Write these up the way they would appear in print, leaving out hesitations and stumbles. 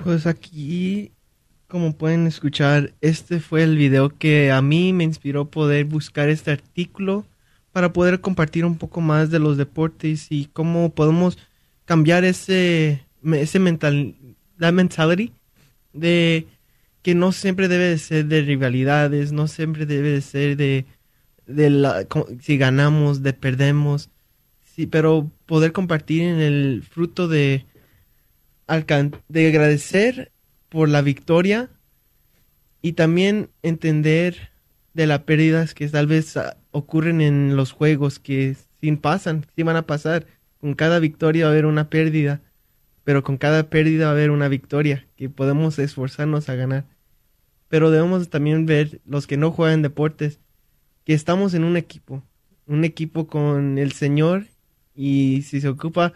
Pues aquí, como pueden escuchar, este fue el video que a mí me inspiró poder buscar este artículo para poder compartir un poco más de los deportes y cómo podemos cambiar la mentality de que no siempre debe de ser de rivalidades, no siempre debe de ser si ganamos, de perdemos, sí, pero poder compartir en el fruto de agradecer por la victoria y también entender de las pérdidas que tal vez ocurren en los juegos que sí pasan, sí van a pasar. Con cada victoria va a haber una pérdida, pero con cada pérdida va a haber una victoria que podemos esforzarnos a ganar. Pero debemos también ver los que no juegan deportes, que estamos en un equipo con el Señor y si se ocupa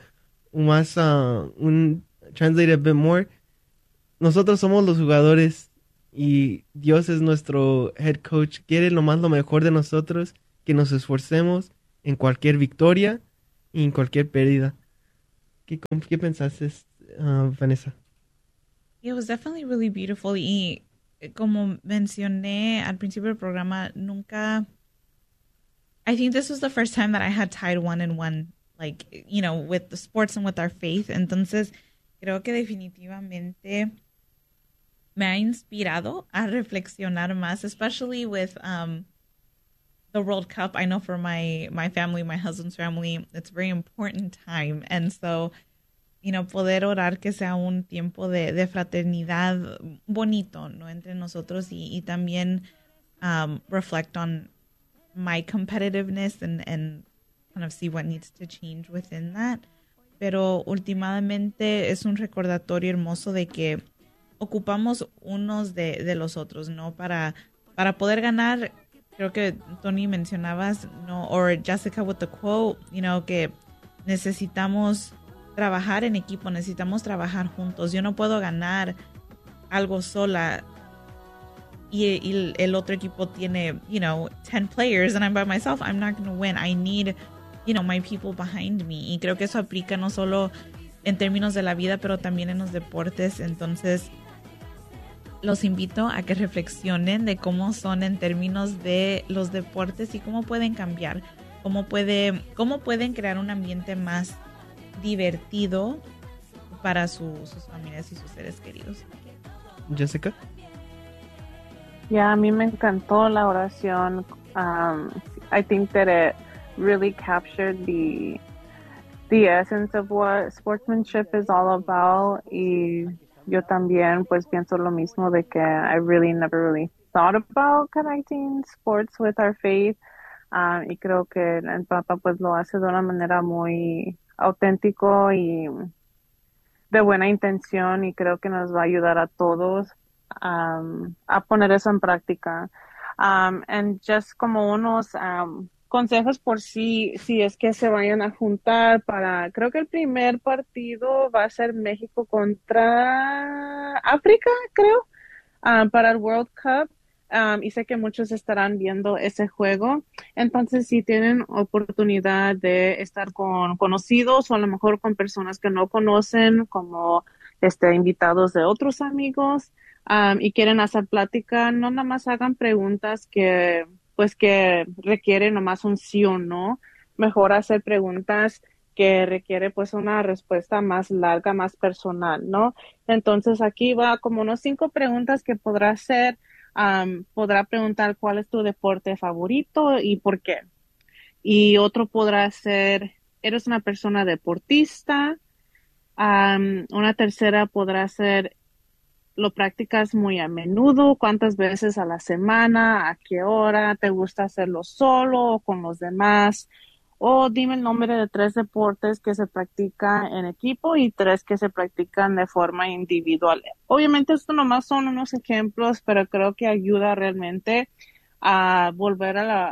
un translate a bit more, nosotros somos los jugadores y Dios es nuestro head coach. Quiere lo mejor de nosotros, que nos esforcemos en cualquier victoria y en cualquier pérdida. ¿Qué pensaste, Vanessa? It was definitely really beautiful. Y como mencioné al principio del programa, nunca. I think this was the first time that I had tied one and one, like, with the sports and with our faith. Entonces, creo que definitivamente me ha inspirado a reflexionar más, especially with the World Cup. I know for my family, my husband's family, it's a very important time. And so, poder orar que sea un tiempo de fraternidad bonito, ¿no? Entre nosotros y también reflect on my competitiveness and kind of see what needs to change within that. Pero últimamente es un recordatorio hermoso de que ocupamos unos de los otros, ¿no? Para poder ganar, creo que Tony mencionabas, ¿no? Or Jessica with the quote, que necesitamos trabajar en equipo, necesitamos trabajar juntos. Yo no puedo ganar algo sola y el otro equipo tiene, 10 players and I'm by myself. I'm not going to win. I need, my people behind me. Y creo que eso aplica no solo en términos de la vida, pero también en los deportes. Entonces, los invito a que reflexionen de cómo son en términos de los deportes y cómo pueden cambiar, cómo pueden crear un ambiente más divertido para sus familias y sus seres queridos. Jessica. Yeah, a mí me encantó la oración. I think that it really captured the essence of what sportsmanship is all about. Y yo también pues pienso lo mismo de que I really never really thought about connecting sports with our faith. Y creo que el Papa pues lo hace de una manera muy auténtico y de buena intención, y creo que nos va a ayudar a todos a poner eso en práctica. And just como unos consejos por si es que se vayan a juntar creo que el primer partido va a ser México contra África, creo, para el World Cup. Y sé que muchos estarán viendo ese juego. Entonces, si tienen oportunidad de estar con conocidos o a lo mejor con personas que no conocen, como invitados de otros amigos, y quieren hacer plática, no nada más hagan preguntas que requieren nomás un sí o no. Mejor hacer preguntas que requiere pues una respuesta más larga, más personal, ¿no? Entonces aquí va como unos 5 preguntas que podrá hacer. Podrá preguntar cuál es tu deporte favorito y por qué. Y otro podrá ser, ¿eres una persona deportista? Una tercera podrá ser, ¿lo practicas muy a menudo? ¿Cuántas veces a la semana? ¿A qué hora? ¿Te gusta hacerlo solo o con los demás? O dime el nombre de 3 deportes que se practican en equipo y 3 que se practican de forma individual. Obviamente esto nomás son unos ejemplos, pero creo que ayuda realmente a volver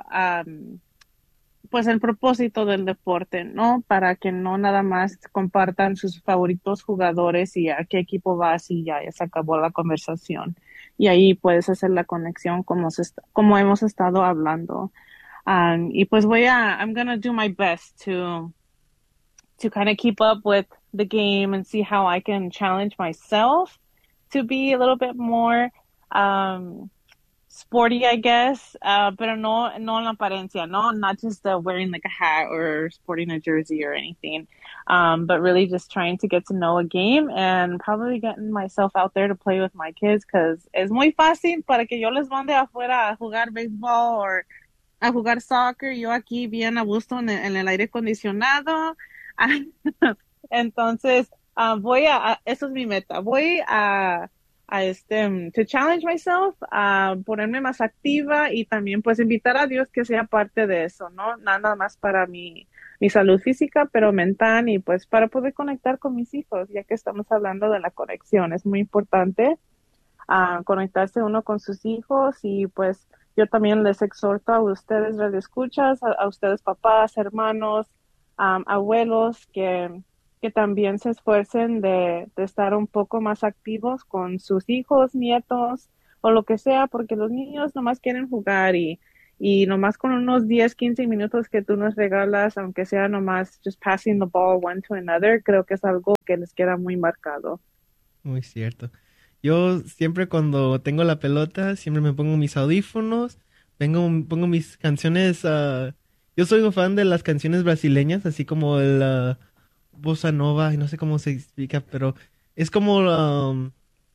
pues el propósito del deporte, ¿no? Para que no nada más compartan sus favoritos jugadores y a qué equipo vas y ya se acabó la conversación. Y ahí puedes hacer la conexión como hemos estado hablando. Y pues I'm gonna do my best to kind of keep up with the game and see how I can challenge myself to be a little bit more sporty, I guess, pero no en la apariencia, no, not just wearing like a hat or sporting a jersey or anything, but really just trying to get to know a game and probably getting myself out there to play with my kids because es muy fácil para que yo les mande afuera a jugar béisbol o a jugar soccer, yo aquí bien a gusto en el aire acondicionado. Entonces, eso es mi meta, voy a to challenge myself, a ponerme más activa y también pues invitar a Dios que sea parte de eso, ¿no? Nada más para mi salud física, pero mental y pues para poder conectar con mis hijos, ya que estamos hablando de la conexión. Es muy importante conectarse uno con sus hijos y pues yo también les exhorto a ustedes radioescuchas, a ustedes papás, hermanos, abuelos, que también se esfuercen de estar un poco más activos con sus hijos, nietos o lo que sea, porque los niños nomás quieren jugar y nomás con unos 10, 15 minutos que tú nos regalas, aunque sea nomás just passing the ball one to another, creo que es algo que les queda muy marcado. Muy cierto. Yo siempre cuando tengo la pelota, siempre me pongo mis audífonos, pongo mis canciones. Yo soy un fan de las canciones brasileñas, así como el bossa nova, y no sé cómo se explica, pero es como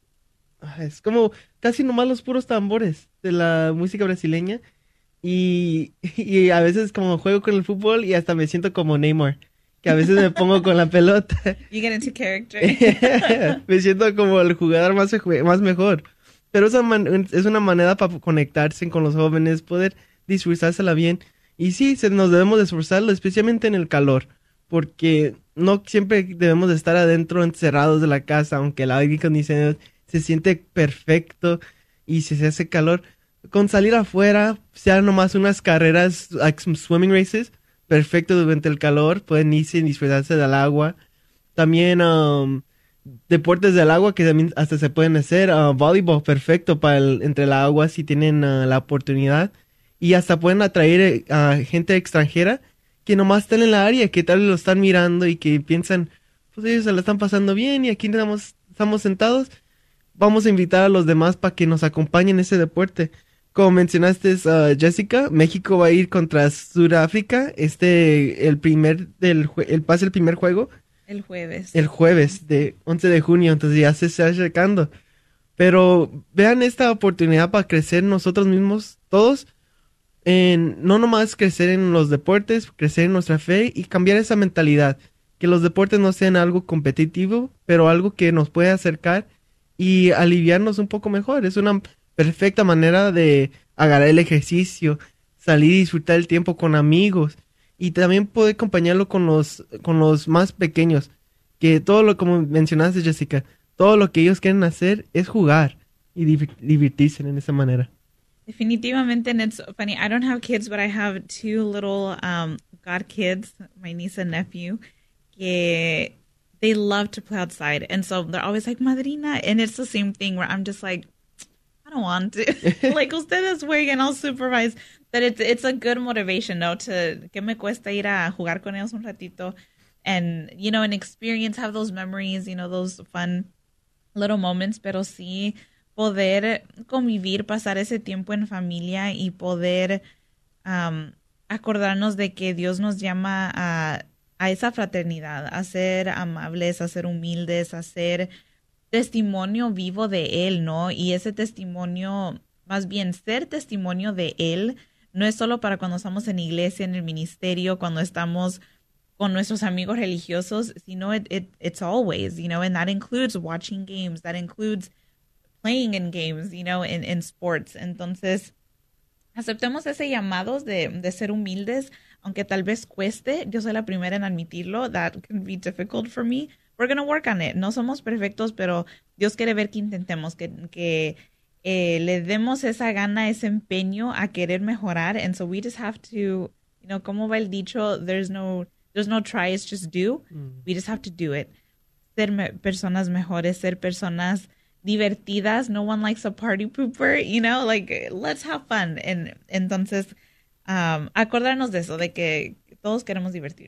casi nomás los puros tambores de la música brasileña y a veces como juego con el fútbol y hasta me siento como Neymar, que a veces me pongo con la pelota. You get into character. Me siento como el jugador más mejor. Pero es una manera para conectarse con los jóvenes, poder disfrutársela bien. Y sí, nos debemos de esforzarlo, especialmente en el calor, porque no siempre debemos de estar adentro encerrados de la casa, aunque el aire acondicionado se siente perfecto y si se hace calor. Con salir afuera, sean nomás unas carreras, like swimming races, perfecto durante el calor, pueden irse y disfrutarse del agua. También deportes del agua que también hasta se pueden hacer, voleibol, perfecto para entre el agua si tienen la oportunidad. Y hasta pueden atraer a gente extranjera que nomás están en la área, que tal vez lo están mirando y que piensan, pues ellos se la están pasando bien y aquí estamos sentados. Vamos a invitar a los demás para que nos acompañen en ese deporte. Como mencionaste, Jessica, México va a ir contra Sudáfrica. El primer juego. El jueves. El jueves, de 11 de junio, entonces ya se está acercando. Pero vean esta oportunidad para crecer nosotros mismos, todos. No nomás crecer en los deportes, crecer en nuestra fe y cambiar esa mentalidad. Que los deportes no sean algo competitivo, pero algo que nos puede acercar y aliviarnos un poco mejor. Es una perfecta manera de agarrar el ejercicio, salir y disfrutar el tiempo con amigos y también poder acompañarlo con los más pequeños. Que como mencionaste, Jessica, todo lo que ellos quieren hacer es jugar y divertirse en esa manera. Definitivamente, and it's funny. I don't have kids, but I have two little god kids, my niece and nephew, que they love to play outside, and so they're always like, "Madrina," and it's the same thing where I'm just like, I don't want to. Like, ustedes jueguen, I'll supervise. But it's a good motivation, ¿no? Que me cuesta ir a jugar con ellos un ratito, and and experience, have those memories, those fun little moments, pero sí poder convivir, pasar ese tiempo en familia y poder acordarnos de que Dios nos llama a esa fraternidad, a ser amables, a ser humildes, a ser testimonio vivo de Él, ¿no? Y ese testimonio, más bien ser testimonio de Él, no es solo para cuando estamos en iglesia, en el ministerio, cuando estamos con nuestros amigos religiosos, sino it's always, and that includes watching games, that includes playing in games, in sports. Entonces, aceptemos ese llamado de ser humildes, aunque tal vez cueste. Yo soy la primera en admitirlo. That can be difficult for me. We're going to work on it. No somos perfectos, pero Dios quiere ver que intentemos, que le demos esa gana, ese empeño a querer mejorar. And so we just have to, como va el dicho, there's no try, it's just do. We just have to do it. Ser personas mejores, ser personas divertidas. No one likes a party pooper, let's have fun. Entonces, acordarnos de eso, de que todos queremos divertirnos.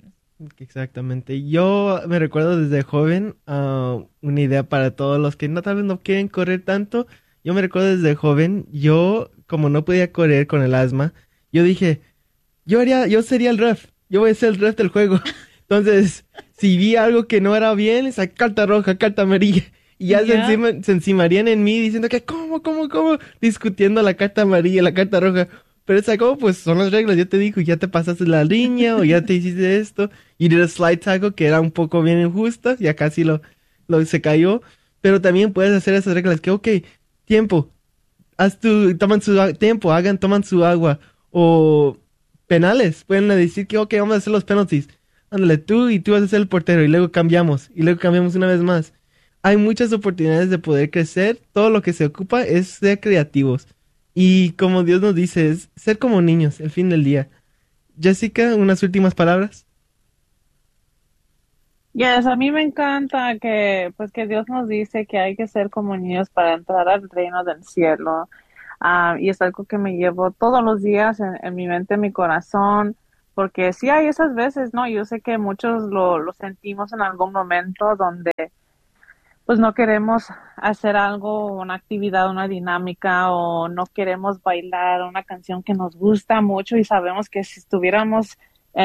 Exactamente. Yo me recuerdo desde joven, una idea para todos los que tal vez no quieren correr tanto. Yo me recuerdo desde joven, yo como no podía correr con el asma, yo dije, yo sería el ref, yo voy a ser el ref del juego. Entonces, si vi algo que no era bien, esa carta roja, carta amarilla, y ya se encimarían en mí diciendo que cómo, discutiendo la carta amarilla, la carta roja. Pero es como, pues son las reglas, ya te dijo, ya te pasaste la línea o ya te hiciste esto. Y did a slide tackle que era un poco bien injusta, ya casi lo se cayó. Pero también puedes hacer esas reglas que, ok, tiempo, toman su tiempo, toman su agua. O penales, pueden decir que, ok, vamos a hacer los penalties. Ándale, tú vas a ser el portero y luego cambiamos una vez más. Hay muchas oportunidades de poder crecer, todo lo que se ocupa es ser creativos. Y como Dios nos dice, es ser como niños, el fin del día. Jessica, unas últimas palabras. Yes, a mí me encanta que Dios nos dice que hay que ser como niños para entrar al reino del cielo. Y es algo que me llevo todos los días en mi mente, en mi corazón, porque sí hay esas veces, ¿no? Yo sé que muchos lo sentimos en algún momento donde pues no queremos hacer algo, una actividad, una dinámica, o no queremos bailar una canción que nos gusta mucho y sabemos que si estuviéramos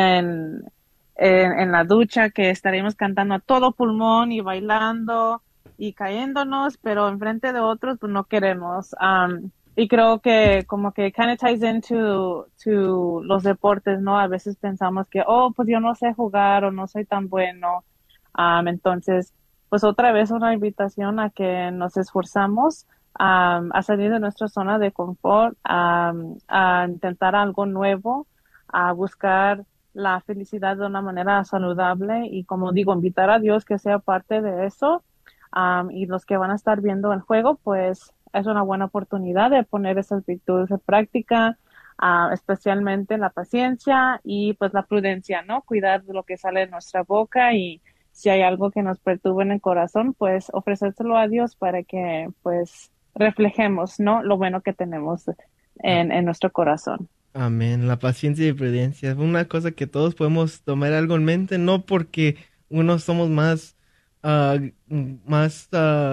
en la ducha, que estaríamos cantando a todo pulmón y bailando y cayéndonos, pero enfrente de otros, pues no queremos. Y creo que como que kind of ties to los deportes, ¿no? A veces pensamos que, oh, pues yo no sé jugar o no soy tan bueno. Entonces, pues otra vez una invitación a que nos esforzamos a salir de nuestra zona de confort, a intentar algo nuevo, a buscar la felicidad de una manera saludable y, como digo, invitar a Dios que sea parte de eso. Y los que van a estar viendo el juego, pues es una buena oportunidad de poner esas virtudes en práctica, especialmente la paciencia y pues la prudencia, ¿no? Cuidar de lo que sale de nuestra boca, y si hay algo que nos perturbe en el corazón, pues ofrecérselo a Dios para que pues reflejemos, ¿no? Lo bueno que tenemos en nuestro corazón. Amén. La paciencia y prudencia es una cosa que todos podemos tomar algo en mente, no porque unos somos ah, más,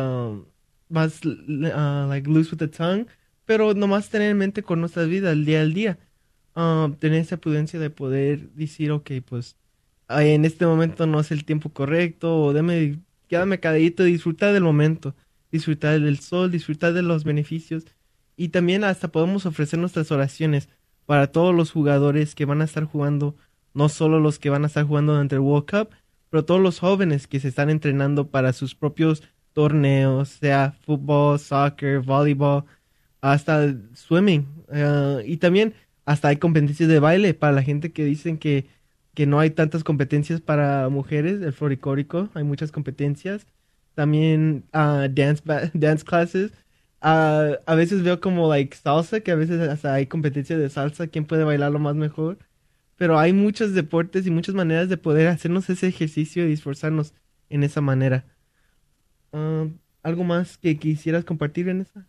like loose with the tongue, pero nomás tener en mente con nuestras vidas, el día al día. Tener esa prudencia de poder decir, ok, pues en este momento no es el tiempo correcto, o quédame calladito, disfrutar del momento, disfrutar del sol, disfrutar de los beneficios. Y también hasta podemos ofrecer nuestras oraciones para todos los jugadores que van a estar jugando, no solo los que van a estar jugando durante el World Cup, pero todos los jóvenes que se están entrenando para sus propios torneos, sea fútbol, soccer, voleibol, hasta swimming. Y también hasta hay competencias de baile para la gente que dicen que no hay tantas competencias para mujeres, el folclórico, hay muchas competencias. También dance classes. A veces veo como like salsa, que a veces hasta hay competencia de salsa, quién puede bailarlo más mejor. Pero hay muchos deportes y muchas maneras de poder hacernos ese ejercicio y esforzarnos en esa manera. Ah, ¿Algo más que quisieras compartir, Vanessa?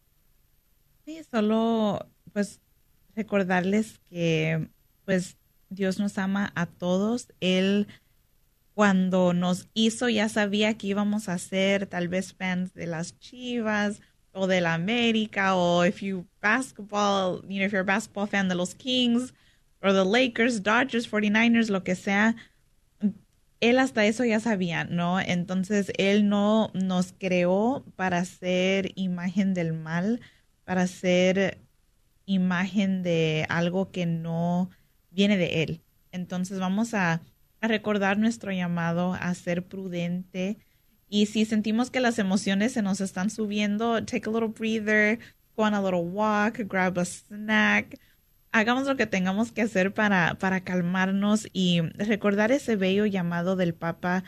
Sí, solo pues recordarles que pues Dios nos ama a todos. Él cuando nos hizo ya sabía que íbamos a ser tal vez fans de las Chivas o de la América, o if you're a basketball fan de los Kings o the Lakers, Dodgers, 49ers, lo que sea. Él hasta eso ya sabía, ¿no? Entonces él no nos creó para ser imagen del mal, para ser imagen de algo que no viene de él. Entonces vamos a recordar nuestro llamado a ser prudente, y si sentimos que las emociones se nos están subiendo, take a little breather, go on a little walk, grab a snack, hagamos lo que tengamos que hacer para calmarnos y recordar ese bello llamado del Papa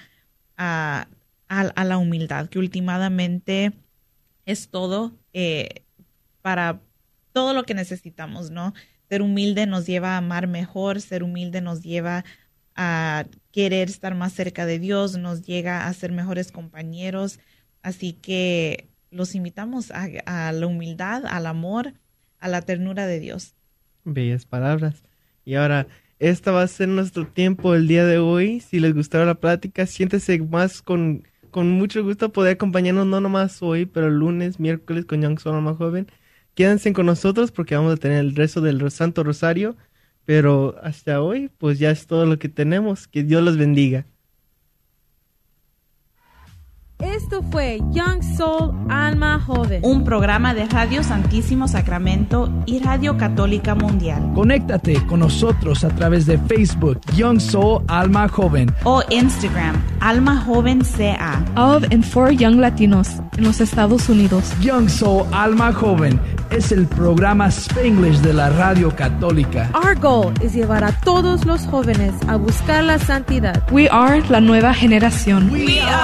a la humildad, que últimamente es todo para todo lo que necesitamos, ¿no? Ser humilde nos lleva a amar mejor, ser humilde nos lleva a querer estar más cerca de Dios, nos llega a ser mejores compañeros. Así que los invitamos a la humildad, al amor, a la ternura de Dios. Bellas palabras. Y ahora, Esta va a ser nuestro tiempo el día de hoy. Si les gustara la plática, siéntese más con mucho gusto poder acompañarnos, no nomás hoy, pero lunes, miércoles con Young Soul Alma Joven. Quédense con nosotros porque vamos a tener el resto del Santo Rosario. Pero hasta hoy, pues ya es todo lo que tenemos. Que Dios los bendiga. Esto fue Young Soul Alma Joven, un programa de Radio Santísimo Sacramento y Radio Católica Mundial. Conéctate con nosotros a través de Facebook Young Soul Alma Joven o Instagram Alma Joven CA. Of and for Young Latinos en los Estados Unidos. Young Soul Alma Joven es el programa Spanglish de la Radio Católica. Our goal es llevar a todos los jóvenes a buscar la santidad. We are la nueva generación. We are